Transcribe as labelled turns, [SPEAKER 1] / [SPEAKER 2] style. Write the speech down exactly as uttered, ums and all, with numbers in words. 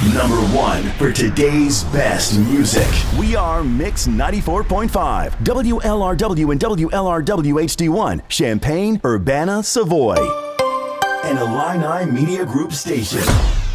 [SPEAKER 1] Number one for today's best music. We are Mix ninety-four point five, W L R W and W L R W H D one, Champaign, Urbana, Savoy. An Illini Media Group station.